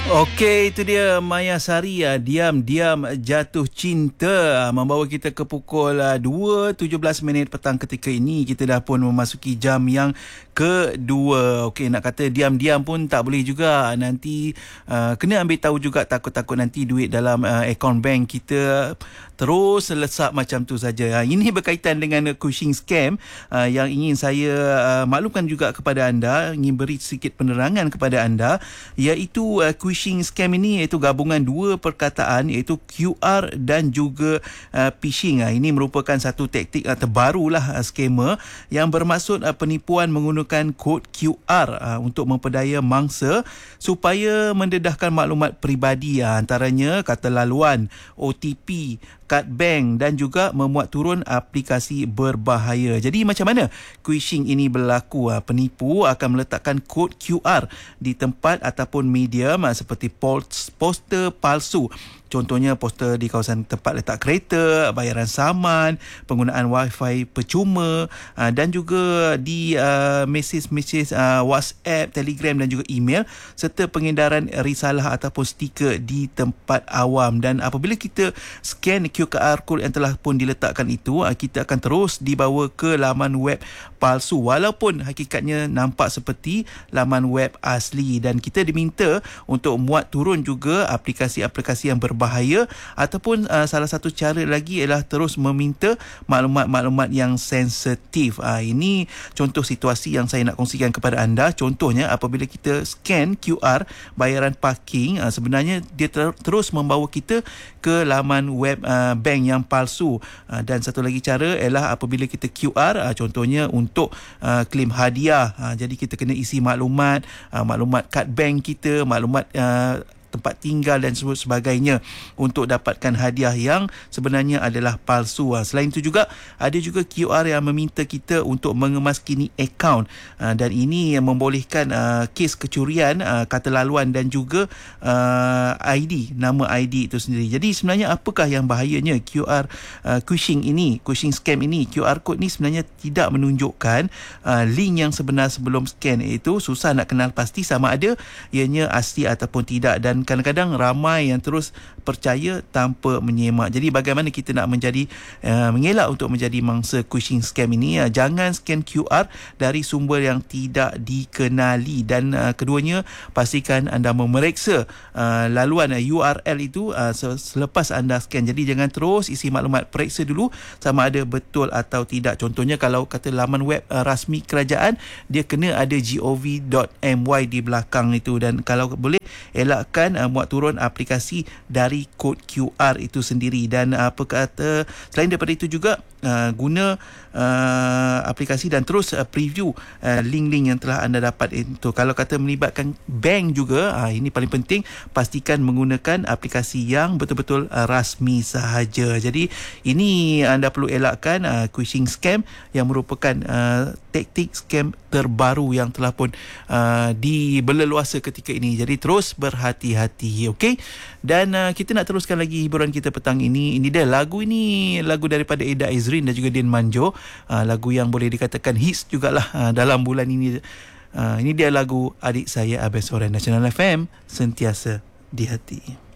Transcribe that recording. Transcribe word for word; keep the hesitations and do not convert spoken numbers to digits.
Okey, itu dia Maya Sari, Diam-Diam Jatuh Cinta, membawa kita ke pukul dua tujuh belas minit petang ketika ini. Kita dah pun memasuki jam yang kedua. Okey, nak kata diam-diam pun tak boleh juga. Nanti uh, kena ambil tahu juga, takut-takut nanti duit dalam uh, akaun bank kita terus lesap macam tu saja. Ini berkaitan dengan Cushing Scam uh, yang ingin saya uh, maklumkan juga kepada anda, ingin beri sedikit penerangan kepada anda, iaitu uh, Cushing Scam ini iaitu gabungan dua perkataan, iaitu Q R dan juga uh, phishing. Uh, ini merupakan satu taktik uh, terbarulah uh, scammer yang bermaksud uh, penipuan menggunakan kod Q R uh, untuk memperdaya mangsa supaya mendedahkan maklumat peribadi, uh, antaranya kata laluan, O T P, kad bank dan juga memuat turun aplikasi berbahaya. Jadi macam mana phishing ini berlaku? Penipu akan meletakkan kod Q R di tempat ataupun medium seperti poster palsu. Contohnya poster di kawasan tempat letak kereta, bayaran saman, penggunaan wifi percuma, dan juga di uh, mesej-mesej uh, WhatsApp, Telegram dan juga email, serta pengedaran risalah ataupun stiker di tempat awam. Dan apabila kita scan Q R code yang telah pun diletakkan itu, kita akan terus dibawa ke laman web palsu walaupun hakikatnya nampak seperti laman web asli. Dan kita diminta untuk muat turun juga aplikasi-aplikasi yang berbahaya, ataupun uh, salah satu cara lagi ialah terus meminta maklumat-maklumat yang sensitif. Uh, ini contoh situasi yang saya nak kongsikan kepada anda. Contohnya apabila kita scan Q R bayaran parking, uh, sebenarnya dia ter- terus membawa kita ke laman web uh, bank yang palsu. Uh, dan satu lagi cara ialah apabila kita Q R, uh, contohnya untuk uh, claim hadiah. Uh, jadi kita kena isi maklumat, uh, maklumat kad bank kita, maklumat uh, tempat tinggal dan sebagainya untuk dapatkan hadiah yang sebenarnya adalah palsu. Selain itu juga ada juga Q R yang meminta kita untuk mengemaskini akaun, dan ini membolehkan kes kecurian kata laluan dan juga I D, nama I D itu sendiri. Jadi sebenarnya apakah yang bahayanya Q R Cushing ini, Cushing Scam ini? Q R code ni sebenarnya tidak menunjukkan link yang sebenar sebelum scan, iaitu susah nak kenal pasti sama ada ianya asli ataupun tidak, dan kadang-kadang ramai yang terus percaya tanpa menyemak. Jadi bagaimana kita nak menjadi uh, mengelak untuk menjadi mangsa Cushing Scam ini? Uh, jangan scan Q R dari sumber yang tidak dikenali, dan uh, keduanya pastikan anda memeriksa uh, laluan uh, U R L itu uh, selepas anda scan. Jadi jangan terus isi maklumat, periksa dulu sama ada betul atau tidak. Contohnya kalau kata laman web uh, rasmi kerajaan, dia kena ada gov dot my di belakang itu, dan kalau boleh elakkan uh, muat turun aplikasi dari kod Q R itu sendiri. Dan uh, apa kata selain daripada itu juga uh, guna uh, aplikasi dan terus uh, preview uh, link-link yang telah anda dapat itu. Kalau kata melibatkan bank juga, uh, ini paling penting, pastikan menggunakan aplikasi yang betul-betul uh, rasmi sahaja. Jadi ini anda perlu elakkan uh, Cushing Scam yang merupakan uh, taktik scam terbaru yang telah pun uh, dibeleluasa ketika ini. Jadi terus berhati-hati, okey? Dan uh, kita nak teruskan lagi hiburan kita petang ini. Ini dia lagu ini, lagu daripada Eda Izrin dan juga Din Manjo, uh, lagu yang boleh dikatakan hits jugalah uh, dalam bulan ini. Uh, ini dia lagu Adik Saya Abang Soren, Nasional F M, sentiasa di hati.